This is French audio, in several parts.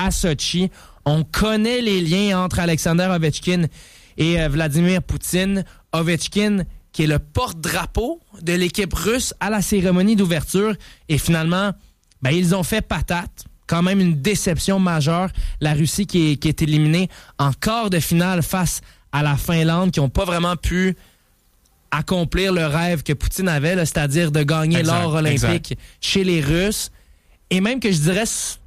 à Sotchi. On connaît les liens entre Alexander Ovechkin et Vladimir Poutine. Ovechkin, qui est le porte-drapeau de l'équipe russe à la cérémonie d'ouverture. Et finalement, ils ont fait patate. Quand même une déception majeure. La Russie qui est éliminée en quart de finale face à la Finlande, qui n'ont pas vraiment pu accomplir le rêve que Poutine avait, là, c'est-à-dire de gagner l'or olympique chez les Russes. Et même que je dirais,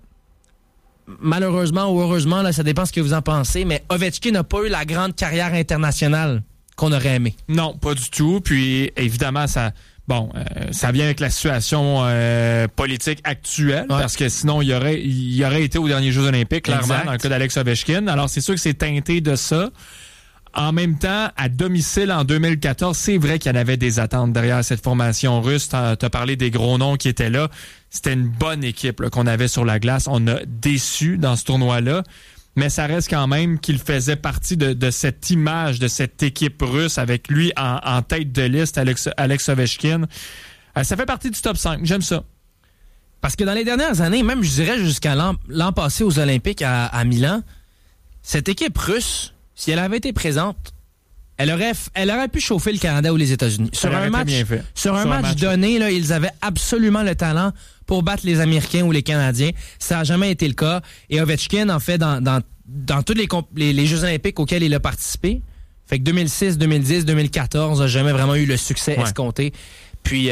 malheureusement ou heureusement, là, ça dépend ce que vous en pensez, mais Ovechkin n'a pas eu la grande carrière internationale qu'on aurait aimé. Non, pas du tout. Puis évidemment, ça vient avec la situation politique actuelle, parce que sinon, il aurait été aux derniers Jeux olympiques, clairement, dans le cas d'Alex Ovechkin. Alors, c'est sûr que c'est teinté de ça. En même temps, à domicile en 2014, c'est vrai qu'il y en avait des attentes derrière cette formation russe. T'as parlé des gros noms qui étaient là. C'était une bonne équipe là, qu'on avait sur la glace. On a déçu dans ce tournoi-là. Mais ça reste quand même qu'il faisait partie de cette image, de cette équipe russe avec lui en tête de liste, Alex Ovechkin. Ça fait partie du top 5. J'aime ça. Parce que dans les dernières années, même je dirais jusqu'à l'an passé aux Olympiques à Milan, cette équipe russe, si elle avait été présente, elle aurait pu chauffer le Canada ou les États-Unis. Sur un match donné, là, ils avaient absolument le talent pour battre les Américains ou les Canadiens. Ça n'a jamais été le cas. Et Ovechkin, en fait, dans tous les Jeux olympiques auxquels il a participé, fait que 2006, 2010, 2014, n'a jamais vraiment eu le succès escompté. Puis,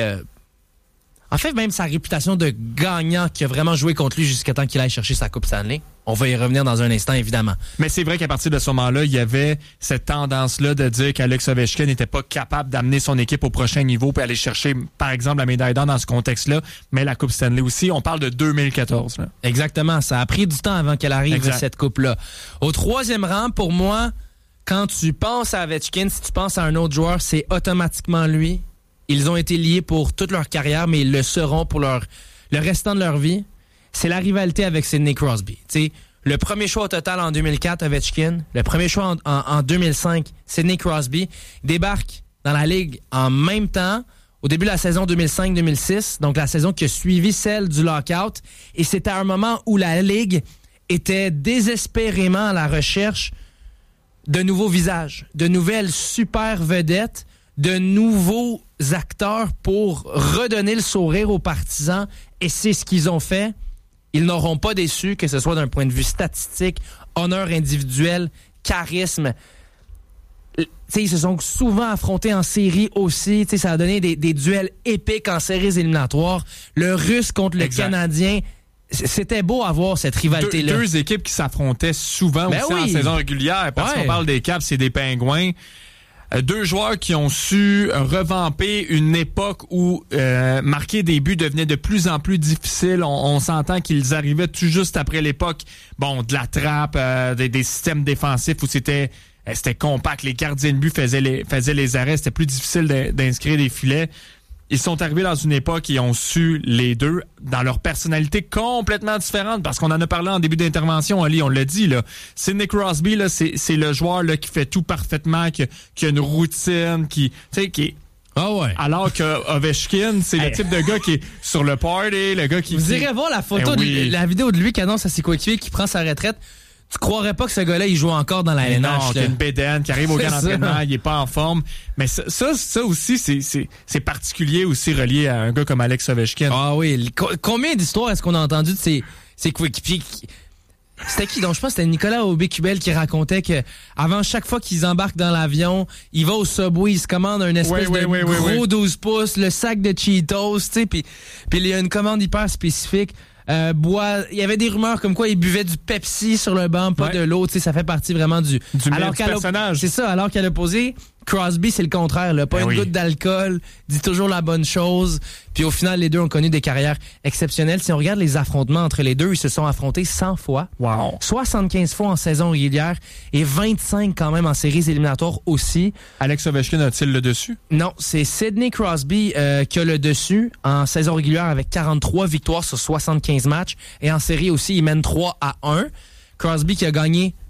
en fait, même sa réputation de gagnant qui a vraiment joué contre lui jusqu'à temps qu'il aille chercher sa Coupe Stanley. On va y revenir dans un instant, évidemment. Mais c'est vrai qu'à partir de ce moment-là, il y avait cette tendance-là de dire qu'Alex Ovechkin n'était pas capable d'amener son équipe au prochain niveau puis aller chercher, par exemple, la médaille d'or dans ce contexte-là, mais la Coupe Stanley aussi. On parle de 2014. Là. Exactement. Ça a pris du temps avant qu'elle arrive, cette coupe-là. Au troisième rang, pour moi, quand tu penses à Ovechkin, si tu penses à un autre joueur, c'est automatiquement lui. Ils ont été liés pour toute leur carrière, mais ils le seront pour le restant de leur vie. C'est la rivalité avec Sidney Crosby. T'sais, le premier choix au total en 2004, Ovechkin. Le premier choix en 2005, Sidney Crosby. Débarque dans la Ligue en même temps, au début de la saison 2005-2006, donc la saison qui a suivi celle du lockout. Et c'était un moment où la Ligue était désespérément à la recherche de nouveaux visages, de nouvelles super vedettes, de nouveaux acteurs pour redonner le sourire aux partisans. Et c'est ce qu'ils ont fait. Ils n'auront pas déçu, que ce soit d'un point de vue statistique, honneur individuel, charisme. T'sais, ils se sont souvent affrontés en série aussi. T'sais, ça a donné des duels épiques en séries éliminatoires. Le Russe contre le Canadien. C'était beau à voir cette rivalité-là. Deux équipes qui s'affrontaient souvent aussi en saison régulière. Parce qu'on parle des Caps et des Pingouins. Deux joueurs qui ont su revamper une époque où marquer des buts devenait de plus en plus difficile. On s'entend qu'ils arrivaient tout juste après l'époque de la trappe, des systèmes défensifs où c'était compact. Les gardiens de but faisaient les arrêts. C'était plus difficile d'inscrire des filets. Ils sont arrivés dans une époque et ont su, les deux, dans leur personnalité complètement différente, parce qu'on en a parlé en début d'intervention, Ali, on l'a dit, là. Sidney Crosby, là, c'est le joueur, là, qui fait tout parfaitement, qui a une routine, qui est... Ah ouais. Alors que Ovechkin, c'est le type de gars qui est sur le party, le gars qui... Vous irez voir la photo, la vidéo de lui qui annonce à ses coéquipiers qui prend sa retraite. Tu croirais pas que ce gars-là, il joue encore dans la LNH. Non, qu'il y a une bédaine, qui arrive au camp d'entraînement, il est pas en forme. Mais ça aussi, c'est particulier aussi relié à un gars comme Alex Ovechkin. Ah oui. Combien d'histoires est-ce qu'on a entendu de ces coéquipiers C'était qui? Donc, je pense que c'était Nicolas Aubé-Kubel qui racontait que avant chaque fois qu'ils embarquent dans l'avion, il va au Subway, il se commande un espèce de gros 12 pouces, le sac de Cheetos, tu sais, puis il y a une commande hyper spécifique. Il y avait des rumeurs comme quoi il buvait du Pepsi sur le banc, pas de l'eau, tu sais, ça fait partie vraiment du personnage. C'est ça, alors qu'à l'opposé, Crosby, c'est le contraire, là, pas une goutte d'alcool, dit toujours la bonne chose. Puis au final, les deux ont connu des carrières exceptionnelles. Si on regarde les affrontements entre les deux, ils se sont affrontés 100 fois. Wow. 75 fois en saison régulière et 25 quand même en séries éliminatoires aussi. Alex Ovechkin a-t-il le dessus? Non, c'est Sidney Crosby qui a le dessus en saison régulière avec 43 victoires sur 75 matchs. Et en série aussi, il mène 3-1. Crosby qui a gagné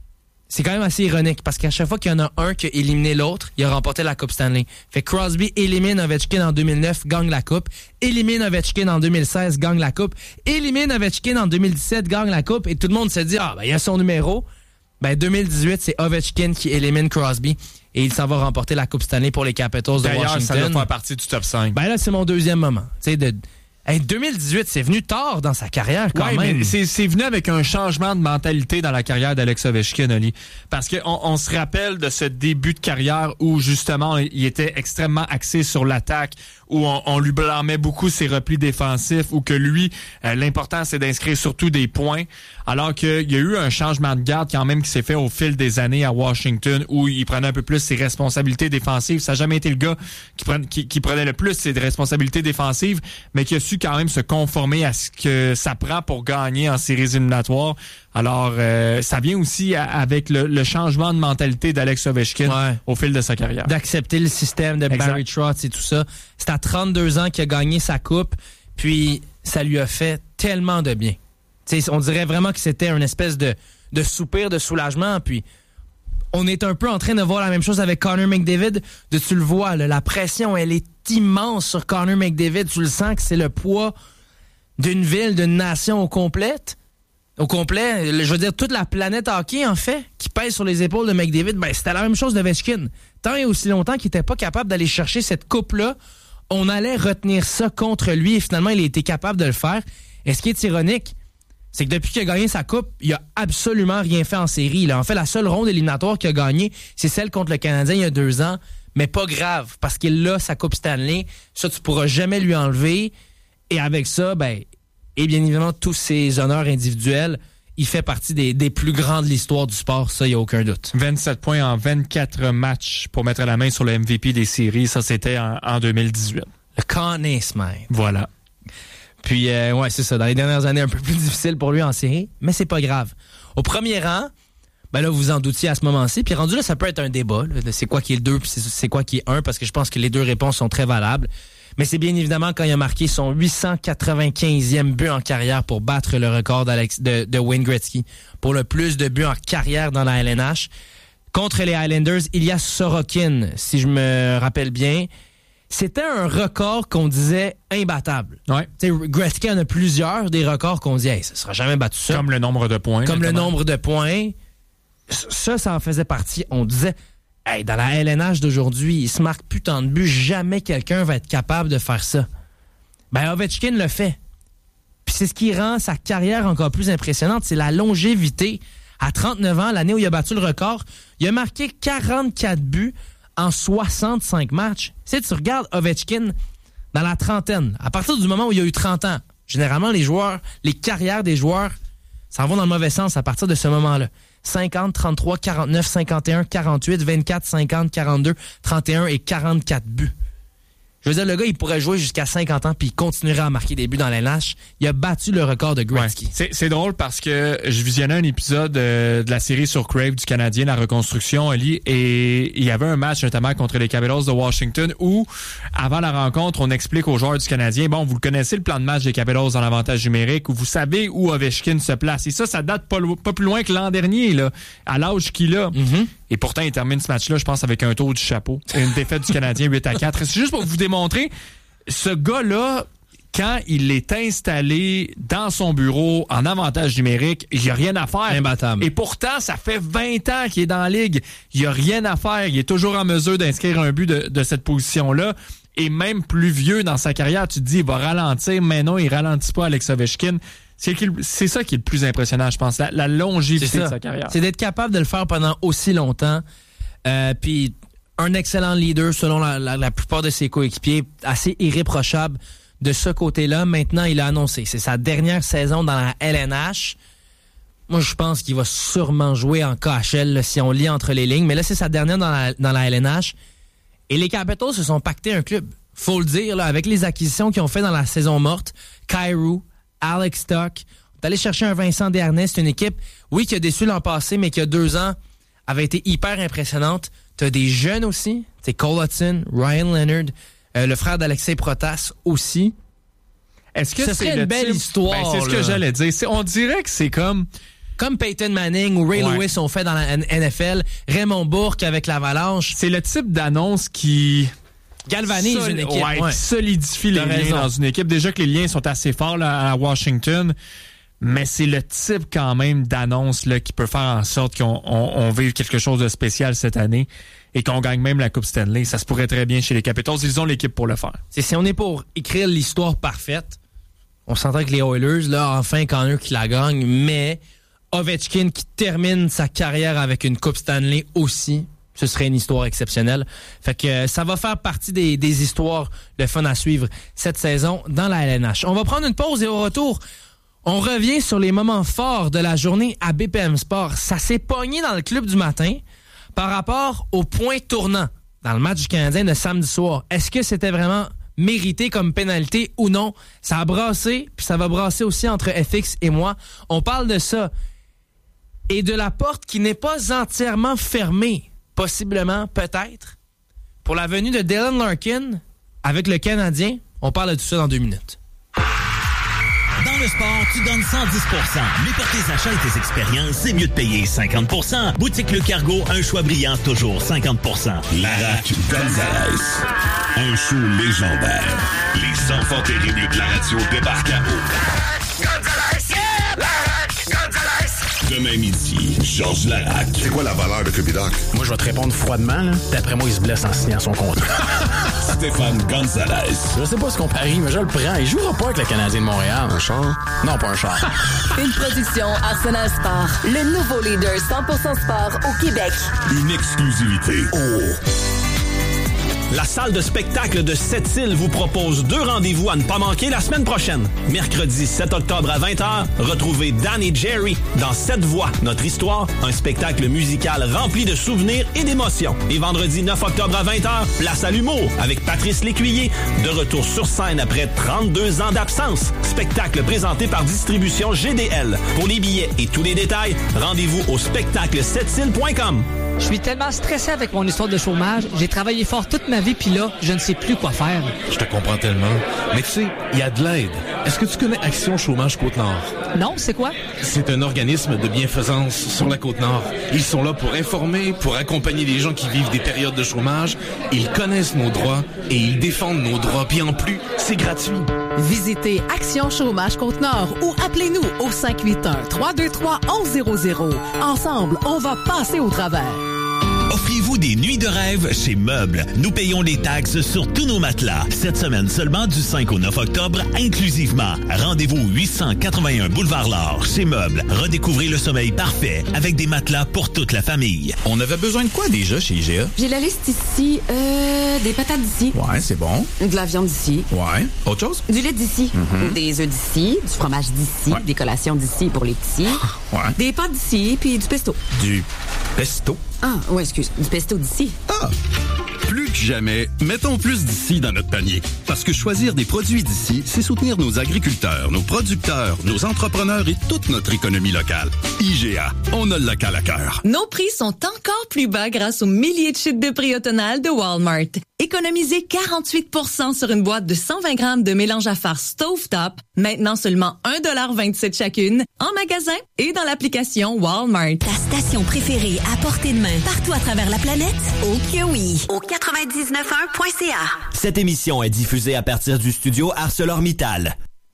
c'est quand même assez ironique parce qu'à chaque fois qu'il y en a un qui a éliminé l'autre, il a remporté la Coupe Stanley. Fait que Crosby élimine Ovechkin en 2009, gagne la Coupe. Élimine Ovechkin en 2016, gagne la Coupe. Élimine Ovechkin en 2017, gagne la Coupe. Et tout le monde se dit, il y a son numéro. 2018, c'est Ovechkin qui élimine Crosby. Et il s'en va remporter la Coupe Stanley pour les Capitals de Washington. D'ailleurs, ça doit faire partie du top 5. Là, c'est mon deuxième moment. Tu sais, 2018, c'est venu tard dans sa carrière quand même. Mais c'est venu avec un changement de mentalité dans la carrière d'Alex Ovechkin, Oli. Parce qu'on se rappelle de ce début de carrière où justement il était extrêmement axé sur l'attaque, où on lui blâmait beaucoup ses replis défensifs, où que lui, l'important c'est d'inscrire surtout des points, alors qu'il y a eu un changement de garde quand même qui s'est fait au fil des années à Washington, où il prenait un peu plus ses responsabilités défensives. Ça n'a jamais été le gars qui prenait le plus ses responsabilités défensives, mais qui a su quand même se conformer à ce que ça prend pour gagner en séries éliminatoires. Alors, ça vient aussi avec le changement de mentalité d'Alex Ovechkin au fil de sa carrière. D'accepter le système de Barry Trotz et tout ça. C'est à 32 ans qu'il a gagné sa coupe, puis ça lui a fait tellement de bien. T'sais, on dirait vraiment que c'était une espèce de soupir de soulagement, puis on est un peu en train de voir la même chose avec Connor McDavid. Tu le vois, là, la pression, elle est immense sur Connor McDavid. Tu le sens que c'est le poids d'une ville, d'une nation au complet. Je veux dire, toute la planète hockey, en fait, qui pèse sur les épaules de McDavid, c'était la même chose de Ovechkin. Tant et aussi longtemps qu'il n'était pas capable d'aller chercher cette coupe-là, on allait retenir ça contre lui et finalement, il a été capable de le faire. Et ce qui est ironique, c'est que depuis qu'il a gagné sa coupe, il a absolument rien fait en série. En fait, la seule ronde éliminatoire qu'il a gagnée, c'est celle contre le Canadien il y a 2 ans. Mais pas grave, parce qu'il a sa Coupe Stanley. Ça, tu pourras jamais lui enlever. Et avec ça, et bien évidemment, tous ses honneurs individuels, il fait partie des plus grands de l'histoire du sport. Ça, il n'y a aucun doute. 27 points en 24 matchs pour mettre la main sur le MVP des séries. Ça, c'était en 2018. Le Conn Smythe. Voilà. Puis, c'est ça. Dans les dernières années, un peu plus difficile pour lui en série, mais c'est pas grave. Au premier rang, là, vous vous en doutiez à ce moment-ci. Puis rendu là, ça peut être un débat. Là, de c'est quoi qui est le 2 puis c'est quoi qui est 1, parce que je pense que les deux réponses sont très valables. Mais c'est bien évidemment quand il a marqué son 895e but en carrière pour battre le record de Wayne Gretzky pour le plus de buts en carrière dans la LNH. Contre les Islanders, Ilya Sorokin, si je me rappelle bien. C'était un record qu'on disait imbattable. Ouais. Gretzky en a plusieurs des records qu'on dit ça sera jamais battu ça. Comme le nombre de points. Comme le nombre de points. Ça en faisait partie. On disait, dans la LNH d'aujourd'hui, il se marque plus tant de buts, jamais quelqu'un va être capable de faire ça. Ovechkin le fait. Puis c'est ce qui rend sa carrière encore plus impressionnante, c'est la longévité. À 39 ans, l'année où il a battu le record, il a marqué 44 buts en 65 matchs. Tu regardes Ovechkin dans la trentaine, à partir du moment où il a eu 30 ans, généralement les carrières des joueurs s'en vont dans le mauvais sens à partir de ce moment-là. 50, 33, 49, 51, 48, 24, 50, 42, 31 et 44 buts. Je veux dire, le gars, il pourrait jouer jusqu'à 50 ans puis il continuerait à marquer des buts dans la LNH. Il a battu le record de Gretzky. Ouais. C'est drôle parce que je visionnais un épisode de la série sur Crave du Canadien, la reconstruction, Oli, et il y avait un match notamment contre les Capitals de Washington où, avant la rencontre, on explique aux joueurs du Canadien, vous le connaissez le plan de match des Capitals en avantage numérique, où vous savez où Ovechkin se place. Et ça date pas plus loin que l'an dernier, là, à l'âge qu'il a. Mm-hmm. Et pourtant, il termine ce match-là, je pense, avec un tour du chapeau. Une défaite du Canadien 8-4. C'est juste pour vous démontrer, ce gars-là, quand il est installé dans son bureau en avantage numérique, il n'y a rien à faire. Imbattable. Et pourtant, ça fait 20 ans qu'il est dans la ligue. Il n'y a rien à faire. Il est toujours en mesure d'inscrire un but de cette position-là. Et même plus vieux dans sa carrière, tu te dis, il va ralentir. Mais non, il ralentit pas, Alex Ovechkin. C'est ça qui est le plus impressionnant, je pense, la longévité de sa carrière. C'est d'être capable de le faire pendant aussi longtemps. Puis un excellent leader selon la plupart de ses coéquipiers, assez irréprochable de ce côté-là. Maintenant, il a annoncé, c'est sa dernière saison dans la LNH. Moi, je pense qu'il va sûrement jouer en KHL là, si on lit entre les lignes. Mais là, c'est sa dernière dans la LNH. Et les Capitals se sont pactés un club. Faut le dire, là, avec les acquisitions qu'ils ont fait dans la saison morte. Kyrou, Alex Tuch. On est allé chercher un Vincent Desharnais. C'est une équipe, oui, qui a déçu l'an passé, mais qui, il y a 2 ans, avait été hyper impressionnante. Tu as des jeunes aussi. C'est Cole Hudson, Ryan Leonard, le frère d'Alexei Protas aussi. Est-ce que ce serait une belle histoire? C'est ce que j'allais dire. On dirait que c'est comme comme Peyton Manning ou Ray Lewis ont fait dans la NFL, Raymond Bourque avec l'Avalanche. C'est le type d'annonce qui galvanise une équipe. Qui solidifie les liens dans une équipe. Déjà que les liens sont assez forts là, à Washington, mais c'est le type quand même d'annonce là, qui peut faire en sorte qu'on vive quelque chose de spécial cette année et qu'on gagne même la Coupe Stanley. Ça se pourrait très bien chez les Capitals. Ils ont l'équipe pour le faire. Si on est pour écrire l'histoire parfaite, on s'entend que les Oilers, là, enfin, quand eux qui la gagnent, mais Ovechkin qui termine sa carrière avec une Coupe Stanley aussi, ce serait une histoire exceptionnelle. Fait que ça va faire partie des histoires, le fun à suivre cette saison dans la LNH. On va prendre une pause et au retour, on revient sur les moments forts de la journée à BPM Sport. Ça s'est pogné dans le club du matin par rapport au point tournant dans le match du Canadien de samedi soir. Est-ce que c'était vraiment mérité comme pénalité ou non? Ça a brassé, puis ça va brasser aussi entre FX et moi. On parle de ça. Et de la porte qui n'est pas entièrement fermée, possiblement, peut-être, pour la venue de Dylan Larkin avec le Canadien. On parle de tout ça dans 2 minutes. Dans le sport, tu donnes 110%. Mais pour tes achats et tes expériences, c'est mieux de payer 50%. Boutique Le Cargo, un choix brillant, toujours 50%. Larac Gonzalez. Un show légendaire. Les enfants terribles de la radio débarquent à eau. Gonzalez! Yeah! Larac Gonzalez! Demain midi, Georges Larac. C'est quoi la valeur de Cupidoc? Moi, je vais te répondre froidement. Là. D'après moi, il se blesse en signant son contrat. Stéphane Gonzalez. Je sais pas ce qu'on parie, mais je le prends. Il jouera pas avec le Canadien de Montréal. Un char? Non, pas un char. Une production Arsenal Sport. Le nouveau leader 100% sport au Québec. Une exclusivité. La salle de spectacle de Sept-Îles vous propose 2 rendez-vous à ne pas manquer la semaine prochaine. Mercredi 7 octobre à 20h, retrouvez Dan et Jerry dans 7 voix, notre histoire, un spectacle musical rempli de souvenirs et d'émotions. Et vendredi 9 octobre à 20h, place à l'humour avec Patrice Lécuyer, de retour sur scène après 32 ans d'absence. Spectacle présenté par Distribution GDL. Pour les billets et tous les détails, rendez-vous au spectacle7îles.com. Je suis tellement stressé avec mon histoire de chômage. J'ai travaillé fort toute ma vie, puis là, je ne sais plus quoi faire. Je te comprends tellement. Mais tu sais, il y a de l'aide. Est-ce que tu connais Action Chômage Côte-Nord? Non, c'est quoi? C'est un organisme de bienfaisance sur la Côte-Nord. Ils sont là pour informer, pour accompagner les gens qui vivent des périodes de chômage. Ils connaissent nos droits et ils défendent nos droits. Puis en plus, c'est gratuit. Visitez Action Chômage Côte-Nord ou appelez-nous au 581-323-1100. Ensemble, on va passer au travers. Offrez-vous des nuits de rêve chez Meubles. Nous payons les taxes sur tous nos matelas. Cette semaine seulement du 5 au 9 octobre, inclusivement. Rendez-vous 881 Boulevard L'Or chez Meubles. Redécouvrez le sommeil parfait avec des matelas pour toute la famille. On avait besoin de quoi déjà chez IGA? J'ai la liste ici. Des patates d'ici. Ouais, c'est bon. De la viande d'ici. Ouais. Autre chose? Du lait d'ici. Des œufs d'ici. Du fromage d'ici. Ouais. Des collations d'ici pour les petits. Ouais. Des pâtes d'ici, puis du pesto. Du pesto? Ah, ouais, excuse. Du pesto d'ici. Ah! Plus que jamais, mettons plus d'ici dans notre panier. Parce que choisir des produits d'ici, c'est soutenir nos agriculteurs, nos producteurs, nos entrepreneurs et toute notre économie locale. IGA, on a le local à cœur. Nos prix sont encore plus bas grâce aux milliers de chutes de prix automnales de Walmart. Économisez 48% sur une boîte de 120 grammes de mélange à farce Stovetop, maintenant seulement 1,27$ chacune, en magasin et dans l'application Walmart. Ta station préférée à portée de main partout à travers la planète? Oh que oui! Au 99.1.ca. Cette émission est diffusée à partir du studio ArcelorMittal.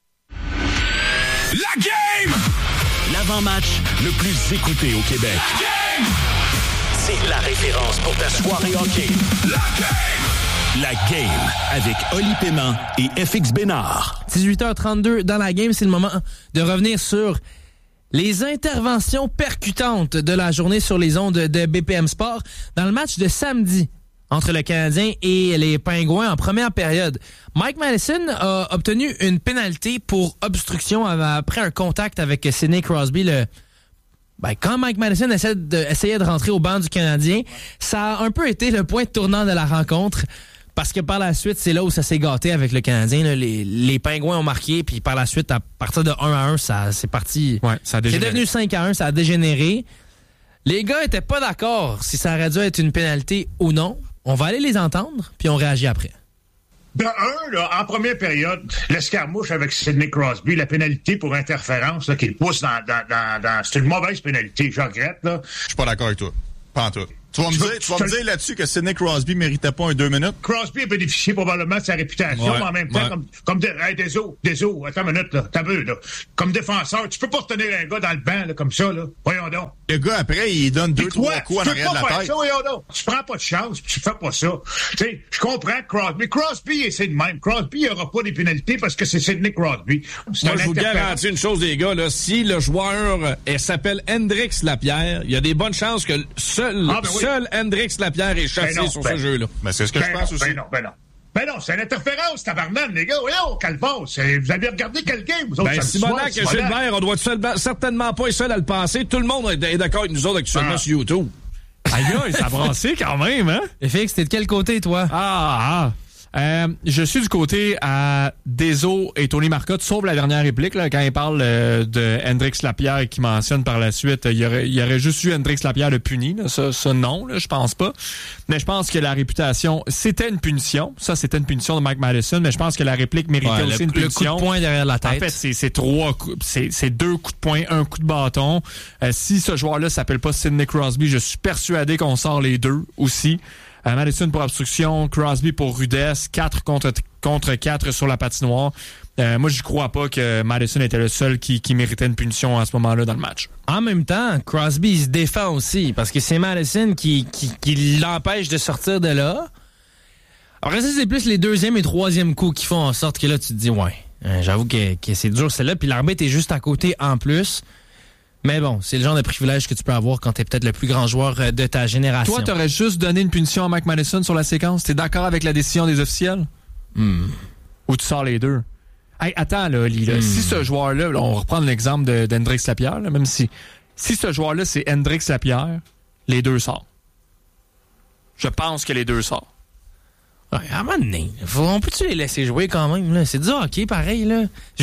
La game! L'avant-match le plus écouté au Québec. La game! C'est la référence pour ta soirée hockey. La game! La game avec Oli Paiement et FX Bénard. 18h32 dans la game, c'est le moment de revenir sur les interventions percutantes de la journée sur les ondes de BPM Sport dans le match de samedi entre le Canadien et les Pingouins en première période. Mike Madison a obtenu une pénalité pour obstruction après un contact avec Sidney Crosby. Quand Mike Madison essayait de rentrer au banc du Canadien, ça a un peu été le point tournant de la rencontre. Parce que par la suite, c'est là où ça s'est gâté avec le Canadien. Là. Les Pingouins ont marqué, puis par la suite, à partir de 1-1, ça c'est parti. Ouais, ça a dégénéré. C'est devenu 5-1, ça a dégénéré. Les gars étaient pas d'accord si ça aurait dû être une pénalité ou non. On va aller les entendre, puis on réagit après. en première période, l'escarmouche avec Sidney Crosby, la pénalité pour interférence là, qu'il pousse dans c'est une mauvaise pénalité, je regrette. Là. Je suis pas d'accord avec toi. Pas en tout. Tu vas me dire là-dessus que Sidney Crosby méritait pas un 2 minutes? Crosby a bénéficié probablement de sa réputation, mais en même temps, désolé, attends une minute, là, t'as vu, là. Comme défenseur, tu peux pas retenir un gars dans le banc, là, comme ça, là. Voyons donc. Le gars, après, il donne 2-3 coups en arrière de la tête. Ça, voyons donc. Tu prends pas de chance, tu fais pas ça. Tu sais, je comprends Crosby. Crosby, c'est de même. Crosby, il aura pas des pénalité parce que c'est Sidney Crosby. Moi, je vous garantis une chose, les gars, là. Si le joueur s'appelle Hendrix Lapierre, il y a des bonnes chances que seul Hendrix Lapierre est chassé sur ce jeu-là. Mais c'est ce que je pense aussi. Ben non, c'est une interférence, tabarnane, les gars. Voyons, Calvon, vous avez regardé quel game, vous autres? Simonac et Gilbert, on doit certainement pas être seul à le penser. Tout le monde est d'accord avec nous autres actuellement sur YouTube. Aïe, ça a brassé quand même, hein? Et Félix, t'es de quel côté, toi? Je suis du côté à Deso et Tony Marcotte, sauf la dernière réplique, là, quand il parle de Hendrix Lapierre qui mentionne par la suite, il y aurait juste eu Hendrix Lapierre le puni, là, ça non, là, je pense pas. Mais je pense que la réputation, c'était une punition. Ça, c'était une punition de Mike Matheson, mais je pense que la réplique méritait aussi une punition. Le coup de poing derrière la tête. En fait, c'est 3 coups, c'est 2 coups de poing, 1 coup de bâton. Si ce joueur-là s'appelle pas Sidney Crosby, je suis persuadé qu'on sort les deux aussi. Matheson pour obstruction, Crosby pour rudesse, 4 contre 4 sur la patinoire. Moi, je crois pas que Matheson était le seul qui méritait une punition à ce moment-là dans le match. En même temps, Crosby il se défend aussi parce que c'est Matheson qui l'empêche de sortir de là. Alors ça, c'est plus les 2e et 3e coups qui font en sorte que là, tu te dis, j'avoue que c'est dur celle-là. Puis l'arbitre est juste à côté en plus. Mais bon, c'est le genre de privilège que tu peux avoir quand t'es peut-être le plus grand joueur de ta génération. Toi, t'aurais juste donné une punition à Mike Matheson sur la séquence? T'es d'accord avec la décision des officiels? Ou tu sors les deux? Hey, attends, là, Oli, si ce joueur-là, on reprend l'exemple d'Hendrix Lapierre, là, même si ce joueur-là, c'est Hendrix Lapierre, les deux sortent. Je pense que les deux sortent. Ouais, à un moment donné, on peut-tu les laisser jouer quand même, là? C'est du hockey, pareil, là.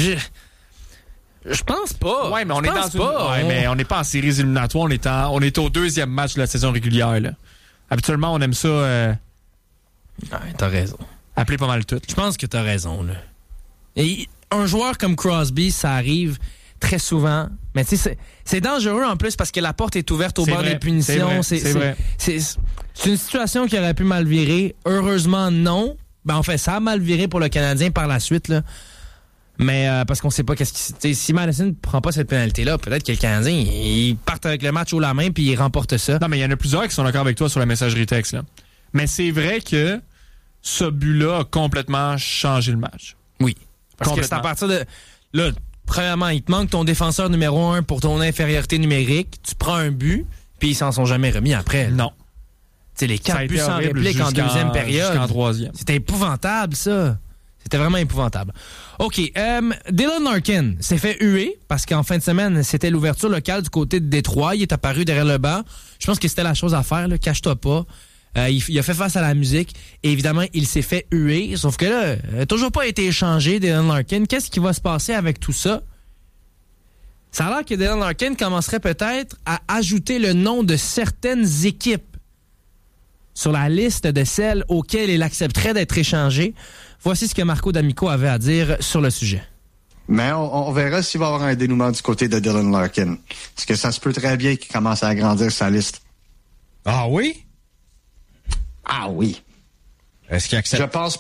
Je pense pas. Ouais, mais mais on n'est pas en séries éliminatoires. On est au 2e match de la saison régulière, là. Habituellement, on aime ça. Ouais, t'as raison. Appeler pas mal tout. Je pense que t'as raison, là. Et un joueur comme Crosby, ça arrive très souvent. Mais tu sais, c'est dangereux en plus parce que la porte est ouverte au bord des punitions. C'est vrai. C'est une situation qui aurait pu mal virer. Heureusement, non. Ben, en fait, ça a mal viré pour le Canadien par la suite, là. Mais parce qu'on sait pas si Matheson ne prend pas cette pénalité-là, peut-être que le Canadien, il part avec le match haut la main puis il remporte ça. Non, mais il y en a plusieurs qui sont d'accord avec toi sur la messagerie texte, là. Mais c'est vrai que ce but-là a complètement changé le match. Oui. Parce que c'est à partir de... Là, premièrement, il te manque ton défenseur numéro 1 pour ton infériorité numérique. Tu prends un but, puis ils s'en sont jamais remis après. Non. Tu sais, les 4 buts sans réplique en 2e période. Jusqu'en 3e. C'était épouvantable, ça. C'était vraiment épouvantable. OK. Dylan Larkin s'est fait huer parce qu'en fin de semaine, c'était l'ouverture locale du côté de Détroit. Il est apparu derrière le banc. Je pense que c'était la chose à faire, là. Cache-toi pas. Il a fait face à la musique. Et évidemment, il s'est fait huer. Sauf que là, il n'a toujours pas été échangé, Dylan Larkin. Qu'est-ce qui va se passer avec tout ça? Ça a l'air que Dylan Larkin commencerait peut-être à ajouter le nom de certaines équipes sur la liste de celles auxquelles il accepterait d'être échangé. Voici ce que Marco D'Amico avait à dire sur le sujet. Mais on verra s'il va y avoir un dénouement du côté de Dylan Larkin. Parce que ça se peut très bien qu'il commence à agrandir sa liste. Ah oui? Ah oui. Est-ce qu'il accepte? Je pense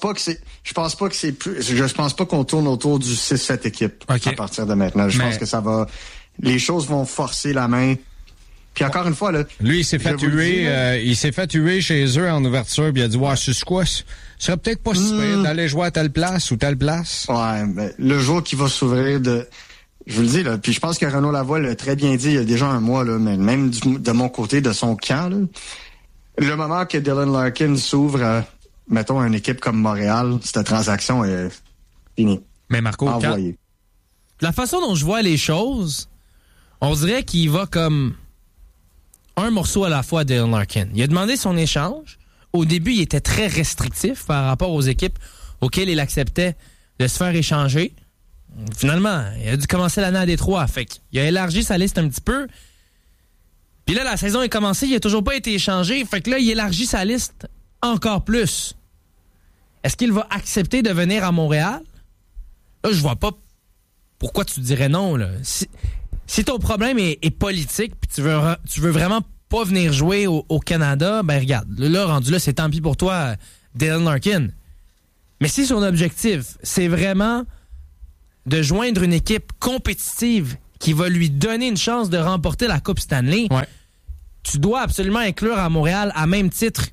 pas qu'on tourne autour du 6-7 équipes à partir de maintenant. Je pense que les choses vont forcer la main. Puis encore une fois, là. Lui, il s'est fait tuer chez eux en ouverture, puis il a dit, c'est quoi? Ce serait peut-être pas si pire d'aller jouer à telle place ou telle place. Ouais, mais le jour qui va s'ouvrir je vous le dis, là, puis je pense que Renaud Lavoie l'a très bien dit il y a déjà un mois, là, mais même de mon côté, de son camp, là, le moment que Dylan Larkin s'ouvre à, mettons, une équipe comme Montréal, cette transaction est finie. Mais Marco, la façon dont je vois les choses, on dirait qu'il va comme un morceau à la fois à Dylan Larkin. Il a demandé son échange. Au début, il était très restrictif par rapport aux équipes auxquelles il acceptait de se faire échanger. Finalement, il a dû commencer l'année à Détroit. Fait qu'il a élargi sa liste un petit peu. Puis là, la saison est commencée, il n'a toujours pas été échangé. Fait que là, il élargit sa liste encore plus. est-ce qu'il va accepter de venir à Montréal? Là, je vois pas pourquoi tu dirais non. Là. Si ton problème est politique, puis tu veux vraiment pas venir jouer au Canada, ben regarde, là, rendu là, c'est tant pis pour toi, Dylan Larkin. Mais si son objectif, c'est vraiment de joindre une équipe compétitive qui va lui donner une chance de remporter la Coupe Stanley, tu dois absolument inclure à Montréal au même titre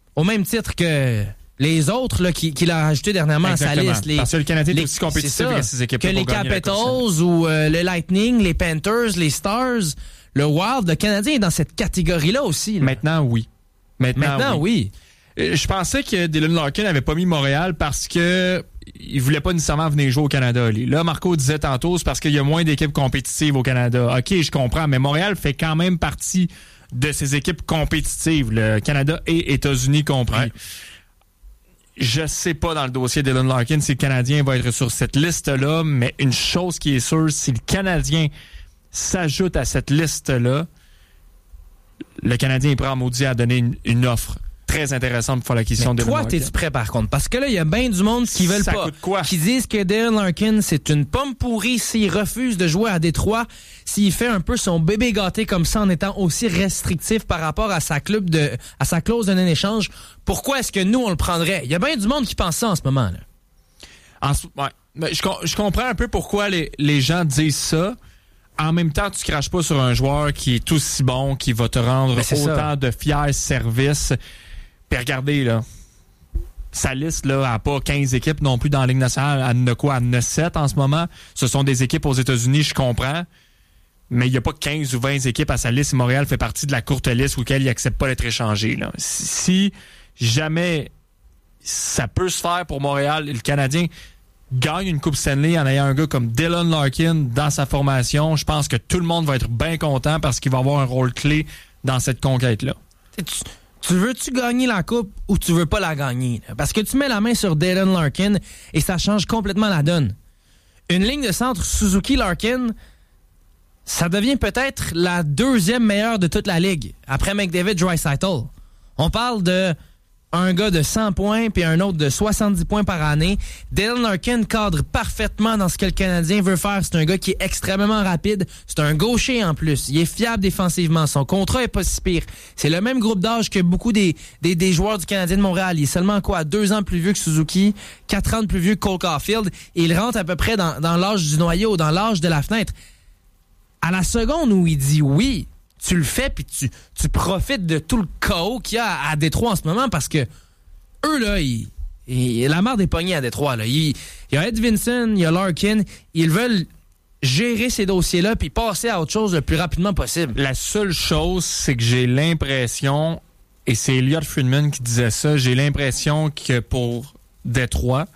que les autres là, qu'il a rajouté dernièrement à sa liste. Parce que le Canadien est aussi compétitif avec ces équipes-là. Que les Capitals ou le Lightning, les Panthers, les Stars, le Wild, le Canadien est dans cette catégorie-là aussi. Là. Maintenant, oui. Maintenant, oui. Je pensais que Dylan Larkin n'avait pas mis Montréal parce que il voulait pas nécessairement venir jouer au Canada. Là, Marco disait tantôt, c'est parce qu'il y a moins d'équipes compétitives au Canada. OK, je comprends, mais Montréal fait quand même partie de ces équipes compétitives, le Canada et États-Unis compris. Ouais. Je sais pas dans le dossier de Dylan Larkin si le Canadien va être sur cette liste-là, mais une chose qui est sûre, si le Canadien s'ajoute à cette liste-là, le Canadien est prêt à maudit à donner une offre très intéressante pour faire l'acquisition de Dylan Larkin. Toi, t'es-tu prêt par contre? Parce que là, il y a bien du monde qui veulent pas. Coûte quoi? Qui disent que Dylan Larkin, c'est une pomme pourrie s'il refuse de jouer à Détroit, s'il fait un peu son bébé gâté comme ça en étant aussi restrictif par rapport à sa clause de non-échange. Pourquoi est-ce que nous, on le prendrait? Il y a bien du monde qui pense ça en ce moment. Là. Ouais. Mais je comprends un peu pourquoi les gens disent ça. En même temps, tu craches pas sur un joueur qui est aussi bon, qui va te rendre autant de fiers services. Puis regardez, là, sa liste là n'a pas 15 équipes non plus dans la Ligue nationale. Elle en a quoi? Elle en a 7 en ce moment. Ce sont des équipes aux États-Unis, je comprends. Mais il n'y a pas 15 ou 20 équipes à sa liste. Montréal fait partie de la courte liste auquel il n'accepte pas d'être échangé. Là. Si jamais ça peut se faire pour Montréal, le Canadien gagne une Coupe Stanley en ayant un gars comme Dylan Larkin dans sa formation, je pense que tout le monde va être bien content parce qu'il va avoir un rôle clé dans cette conquête-là. Tu veux-tu gagner la Coupe ou tu veux pas la gagner? Parce que tu mets la main sur Dylan Larkin et ça change complètement la donne. Une ligne de centre Suzuki-Larkin, ça devient peut-être la deuxième meilleure de toute la Ligue, après McDavid-Draisaitl. On parle de un gars de 100 points puis un autre de 70 points par année. Dylan Larkin cadre parfaitement dans ce que le Canadien veut faire. C'est un gars qui est extrêmement rapide. C'est un gaucher en plus. Il est fiable défensivement. Son contrat est pas si pire. C'est le même groupe d'âge que beaucoup des joueurs du Canadien de Montréal. Il est seulement 2 ans plus vieux que Suzuki, 4 ans de plus vieux que Cole Caulfield. Et il rentre à peu près dans l'âge du noyau, dans l'âge de la fenêtre. À la seconde où il dit oui, tu le fais puis tu profites de tout le chaos qu'il y a à Détroit en ce moment parce que eux, là, la merde est pognée à Détroit. Là. Il y a Edvinsson, il y a Larkin. Ils veulent gérer ces dossiers-là puis passer à autre chose le plus rapidement possible. La seule chose, c'est que j'ai l'impression, et c'est Elliot Friedman qui disait ça, j'ai l'impression que pour Détroit,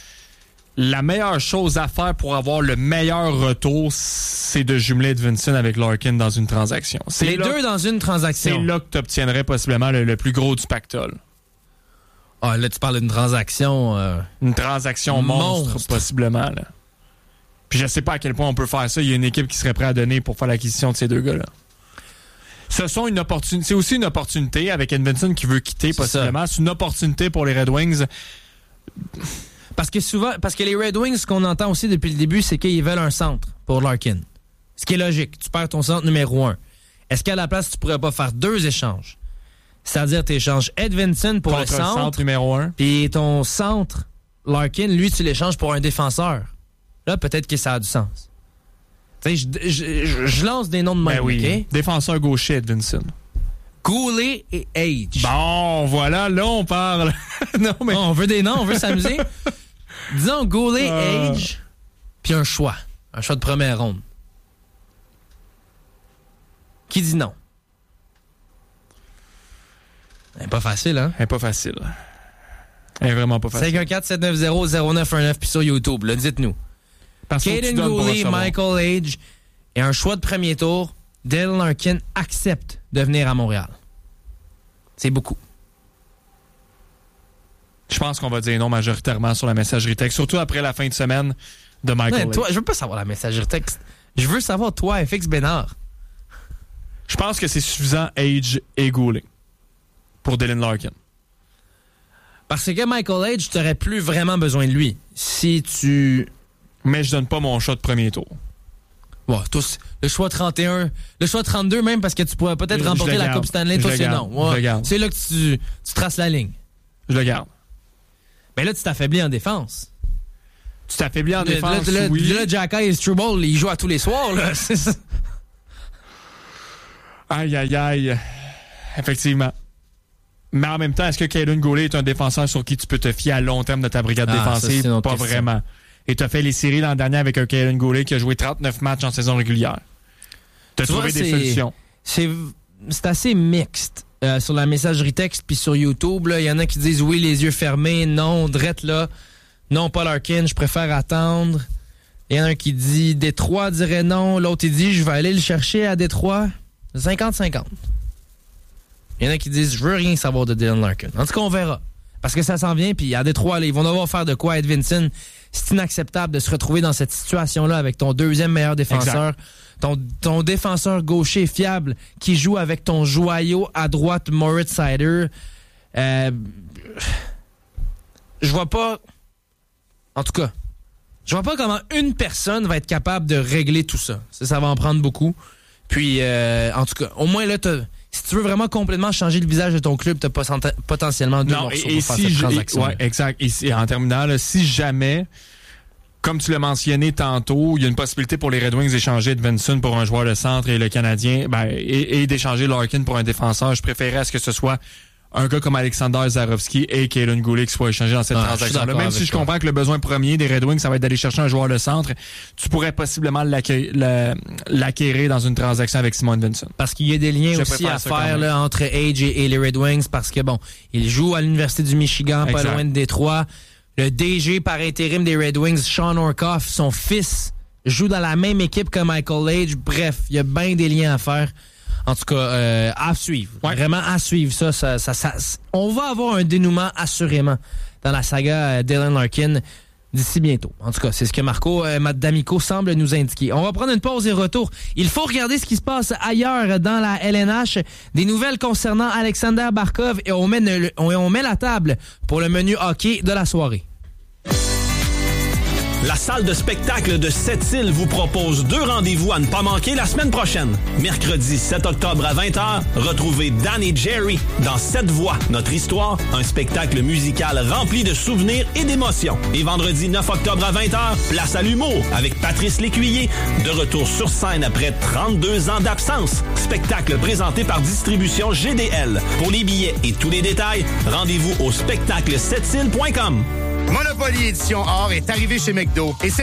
la meilleure chose à faire pour avoir le meilleur retour, c'est de jumeler Edvinsson avec Larkin dans une transaction. Les deux dans une transaction. C'est là que tu obtiendrais possiblement le plus gros du pactole. Ah, là, tu parles d'une transaction... Une transaction monstre, possiblement. Là. Puis je sais pas à quel point on peut faire ça. Il y a une équipe qui serait prête à donner pour faire l'acquisition de ces deux gars-là. C'est aussi une opportunité avec Edvinsson qui veut quitter, possiblement. C'est une opportunité pour les Red Wings... Parce que les Red Wings, ce qu'on entend aussi depuis le début, c'est qu'ils veulent un centre pour Larkin. Ce qui est logique. Tu perds ton centre numéro 1. Est-ce qu'à la place, tu pourrais pas faire 2 échanges? C'est-à-dire, tu échanges Edvinsson pour contre le centre numéro 1. Puis ton centre, Larkin, lui, tu l'échanges pour un défenseur. Là, peut-être que ça a du sens. Tu sais, je lance des noms de même, oui. OK? Défenseur gaucher, Edvinsson. Goulet et Age. Bon, voilà, là, on parle. Non, mais... on veut des noms, on veut s'amuser. Disons Goulet, Age, puis un choix. Un choix de première ronde. Qui dit non? Elle est pas facile, hein? Elle est pas facile. Elle est vraiment pas facile. 514-790-0919 puis sur YouTube, là, dites-nous. Caden Goulet, Michael Age et un choix de premier tour. Dylan Larkin accepte de venir à Montréal. C'est beaucoup. Je pense qu'on va dire non majoritairement sur la messagerie texte, surtout après la fin de semaine de Michael Age. Toi, je veux pas savoir la messagerie texte. Je veux savoir toi, FX Bénard. Je pense que c'est suffisant Age et Goulet pour Dylan Larkin. Parce que Michael Age, tu n'aurais plus vraiment besoin de lui. Si tu... Mais je donne pas mon choix de premier tour. Ouais, tous, le choix 31, le choix 32 même, parce que tu pourrais peut-être remporter la Coupe Stanley. Toi, c'est non. Ouais, c'est là que tu traces la ligne. Je le garde. Mais là, tu t'affaiblis en défense. Tu t'affaiblis en défense, oui. Là, Jacky et Struble, ils jouent à tous les soirs, là. C'est ça. Aïe. Effectivement. Mais en même temps, est-ce que Kaiden Goulet est un défenseur sur qui tu peux te fier à long terme de ta brigade défensive? Ça, pas vraiment. Et tu as fait les séries l'an dernier avec un Kaiden Goulet qui a joué 39 matchs en saison régulière. Tu as trouvé des solutions. C'est assez mixte. Sur la messagerie texte puis sur YouTube, il y en a qui disent oui, les yeux fermés, non, drette là. Non, Paul Larkin, je préfère attendre. Il y en a un qui dit Détroit dirait non. L'autre, il dit je vais aller le chercher à Détroit. 50-50. Il y en a qui disent je veux rien savoir de Dylan Larkin. En tout cas, on verra. Parce que ça s'en vient, puis à Détroit, là, ils vont devoir faire de quoi, Edvinsson. C'est inacceptable de se retrouver dans cette situation-là avec ton deuxième meilleur défenseur. Ton défenseur gaucher fiable qui joue avec ton joyau à droite, Moritz Seider. Je vois pas... En tout cas, je vois pas comment une personne va être capable de régler tout ça. Ça va en prendre beaucoup. Puis, en tout cas, au moins là, si tu veux vraiment complètement changer le visage de ton club, t'as potentiellement deux morceaux pour faire cette transaction. Ouais, exact. Et en terminant, là, si jamais, comme tu l'as mentionné tantôt, il y a une possibilité pour les Red Wings d'échanger Edvinsson pour un joueur de centre et le Canadien, et d'échanger Larkin pour un défenseur, je préférerais à ce que ce soit un gars comme Alexander Zarovski et Kaiden Goulet qui soit échangé dans cette transaction-là. Même si je comprends que le besoin premier des Red Wings, ça va être d'aller chercher un joueur de centre, tu pourrais possiblement l'acquérir dans une transaction avec Simon Edvinsson. Parce qu'il y a des liens aussi à faire là, entre Age et les Red Wings, parce que bon, il joue à l'Université du Michigan, pas loin de Détroit. Le DG par intérim des Red Wings, Sean Orkoff, son fils, joue dans la même équipe que Michael Age. Bref, il y a bien des liens à faire. En tout cas, à suivre. Ouais. Vraiment à suivre ça. On va avoir un dénouement assurément dans la saga Dylan Larkin d'ici bientôt. En tout cas, c'est ce que Marco D'Amico semble nous indiquer. On va prendre une pause et retour. Il faut regarder ce qui se passe ailleurs dans la LNH. Des nouvelles concernant Alexander Barkov et on met la table pour le menu hockey de la soirée. La salle de spectacle de Sept-Îles vous propose 2 rendez-vous à ne pas manquer la semaine prochaine. Mercredi 7 octobre à 20h, retrouvez Dan et Jerry dans 7 voix, notre histoire, un spectacle musical rempli de souvenirs et d'émotions. Et vendredi 9 octobre à 20h, place à l'humour avec Patrice Lécuyer, de retour sur scène après 32 ans d'absence. Spectacle présenté par Distribution GDL. Pour les billets et tous les détails, rendez-vous au spectacle7îles.com. Monopoly Édition Or est arrivé chez McDo et